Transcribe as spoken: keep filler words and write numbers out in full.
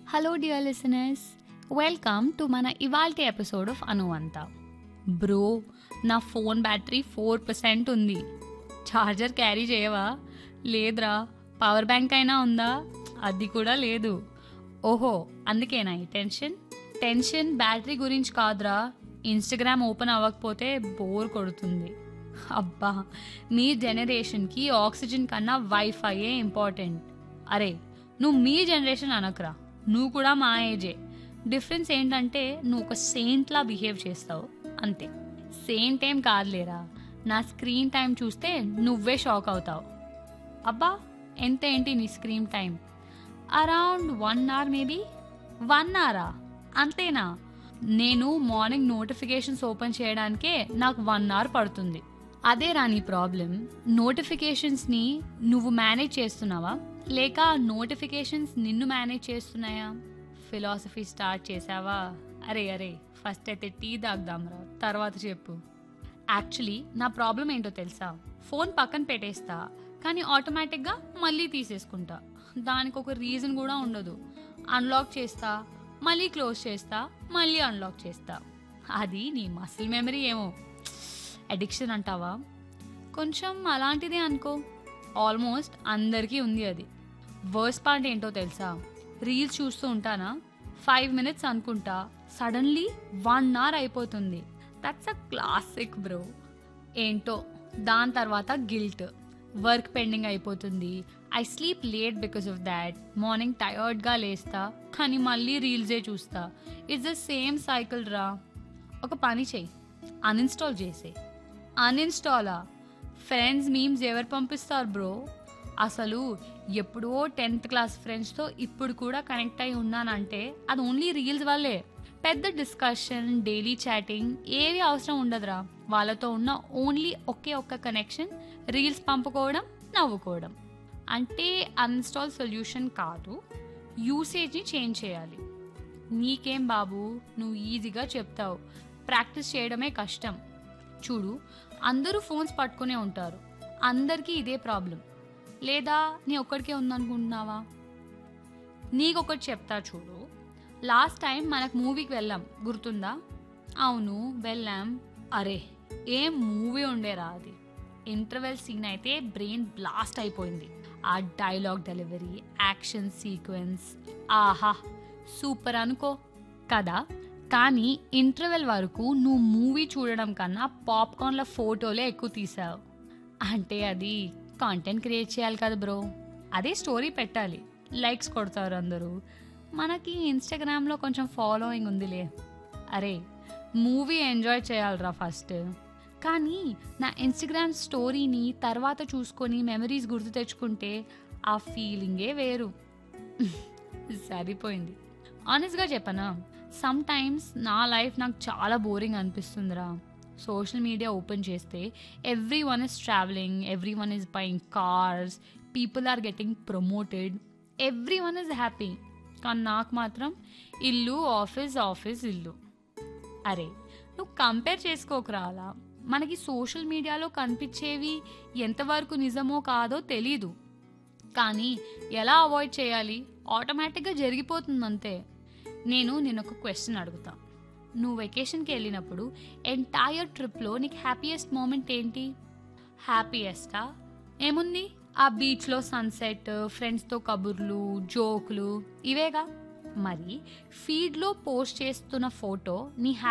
Hello dear listeners, welcome to మన ఇవాల్టి episode of అనువంత. Bro, నా ఫోన్ బ్యాటరీ ఫోర్ పర్సెంట్ ఉంది. ఛార్జర్ క్యారీ చేయవా? లేదురా. పవర్ బ్యాంక్ అయినా ఉందా? అది కూడా లేదు. ఓహో, అందుకేనా ఈ టెన్షన్? టెన్షన్ బ్యాటరీ గురించి కాదురా, ఇన్స్టాగ్రామ్ ఓపెన్ అవ్వకపోతే బోర్ కొడుతుంది. అబ్బా, మీ జనరేషన్కి ఆక్సిజన్ కన్నా వైఫైయే ఇంపార్టెంట్. అరే, నువ్వు మీ జనరేషన్ అనకురా, నువ్వు కూడా మా ఏజే. డిఫరెన్స్ ఏంటంటే నువ్వు ఒక సెయింట్లా బిహేవ్ చేస్తావు అంతే. సెయింట్ ఏం కాదులేరా, నా స్క్రీన్ టైం చూస్తే నువ్వే షాక్ అవుతావు. అబ్బా, ఎంత ఏంటి నీ screen time? Around one hour maybe. One అవరా? అంతేనా? నేను మార్నింగ్ నోటిఫికేషన్స్ ఓపెన్ చేయడానికే నాకు వన్ అవర్ పడుతుంది. అదే రాని ప్రాబ్లం. నోటిఫికేషన్స్ని నువ్వు మేనేజ్ చేస్తున్నావా, లేక నోటిఫికేషన్స్ నిన్ను మేనేజ్ చేస్తున్నాయా? ఫిలాసఫీ స్టార్ట్ చేసావా? అరే అరే, ఫస్ట్ అయితే టీ తాగుదాంరా, తర్వాత చెప్పు. యాక్చువల్లీ నా ప్రాబ్లం ఏంటో తెలుసా? ఫోన్ పక్కన పెట్టేస్తా, కానీ ఆటోమేటిక్గా మళ్ళీ తీసేసుకుంటా. దానికి ఒక రీజన్ కూడా ఉండదు. అన్లాక్ చేస్తా, మళ్ళీ క్లోజ్ చేస్తా, మళ్ళీ అన్లాక్ చేస్తా. అది నీ మసిల్ మెమరీ ఏమో. అడిక్షన్ అంటావా? కొంచెం అలాంటిదే అనుకో. ఆల్మోస్ట్ అందరికీ ఉంది అది. వర్స్ట్ పార్ట్ ఏంటో తెలుసా? రీల్స్ చూస్తూ ఉంటానా, ఫైవ్ మినిట్స్ అనుకుంటా, సడన్లీ వన్ అవర్ అయిపోతుంది. That's a classic bro. ఏంటో దాని తర్వాత గిల్ట్. వర్క్ పెండింగ్ అయిపోతుంది. I sleep late because of that. Morning టయర్డ్గా లేస్తా, కానీ మళ్ళీ రీల్సే చూస్తా. ఇట్స్ ద సేమ్ సైకిల్ రా. ఒక పని చెయ్యి, అన్ఇన్స్టాల్ చేసే. అన్ఇన్స్టాలా? ఫ్రెండ్స్ మీమ్స్ ఎవరు పంపిస్తారు బ్రో? అసలు ఎప్పుడో టెన్త్ క్లాస్ ఫ్రెండ్స్తో ఇప్పుడు కూడా కనెక్ట్ అయి ఉన్నానంటే అది ఓన్లీ రీల్స్ వల్లే. పెద్ద డిస్కషన్, డైలీ చాటింగ్ ఏవి అవసరం ఉండదురా. వాళ్ళతో ఉన్న ఓన్లీ ఒకే ఒక్క కనెక్షన్ రీల్స్ పంపుకోవడం, నవ్వుకోవడం. అంటే అన్ఇన్స్టాల్ సొల్యూషన్ కాదు, యూసేజ్ని చేంజ్ చేయాలి. నీకేం బాబు, నువ్వు ఈజీగా చెప్తావు, ప్రాక్టీస్ చేయడమే కష్టం. చూడు, అందరూ ఫోన్స్ పట్టుకునే ఉంటారు, అందరికీ ఇదే ప్రాబ్లం. లేదా నీ ఒక్కడికే ఉందనుకుంటున్నావా? నీకొకటి చెప్తా చూడు. లాస్ట్ టైం మనకు మూవీకి వెళ్ళాం, గుర్తుందా? అవును, వెళ్ళాం. అరే, ఏం మూవీ ఉండేరా అది. ఇంటర్వెల్ సీన్ అయితే బ్రెయిన్ బ్లాస్ట్ అయిపోయింది. ఆ డైలాగ్ డెలివరీ, యాక్షన్ సీక్వెన్స్, ఆహా సూపర్ అనుకో కదా. కానీ ఇంటర్వెల్ వరకు నువ్వు మూవీ చూడడం కన్నా పాప్కార్న్ల ఫోటోలే ఎక్కువ తీసావు. అంటే అది కాంటెంట్ క్రియేట్ చేయాలి కదా బ్రో. అదే స్టోరీ పెట్టాలి, లైక్స్ కొడతారు అందరూ. మనకి ఇన్స్టాగ్రామ్లో కొంచెం ఫాలోయింగ్ ఉందిలే. అరే, మూవీ ఎంజాయ్ చేయాలరా ఫస్ట్. కానీ నా ఇన్స్టాగ్రామ్ స్టోరీని తర్వాత చూసుకొని మెమరీస్ గుర్తు తెచ్చుకుంటే ఆ ఫీలింగే వేరు. సరిపోయింది. ఆనెస్ట్గా చెప్పనా, సమ్ టైమ్స్ నా లైఫ్ నాకు చాలా బోరింగ్ అనిపిస్తుందిరా. సోషల్ మీడియా ఓపెన్ చేస్తే every one is travelling, every one is buying cars, people are getting promoted, every one is happy. కానీ నాకు మాత్రం ఇల్లు, ఆఫీస్, ఆఫీస్, ఇల్లు. అరే, నువ్వు కంపేర్ చేసుకోకరా అలా. మనకి సోషల్ మీడియాలో కనిపించేవి ఎంతవరకు నిజమో కాదో తెలీదు, కానీ ఎలా అవాయిడ్ చేయాలి ఆటోమేటిక్గా జరిగిపోతుంది అంతే. నేను నేను ఒక క్వశ్చన్ అడుగుతా. నువ్వు వెకేషన్కి వెళ్ళినప్పుడు ఎంటైర్ ట్రిప్లో నీకు హ్యాపీయెస్ట్ మూమెంట్ ఏంటి? హ్యాపీయెస్టా? ఏముంది, ఆ బీచ్లో సన్సెట్, ఫ్రెండ్స్తో కబుర్లు, జోకులు, ఇవేగా. మరి ఫీడ్లో పోస్ట్ చేస్తున్న ఫోటో నీ